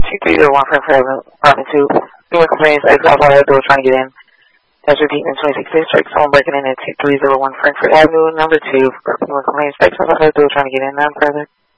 2301 Frankfurt Avenue, apartment 2. Doing complaints, I saw my door trying to get in. That's repeating 26 district. Someone breaking in at 2301 Frankfurt Avenue, number 2. Doing complaints, I saw my door trying to get in. None further.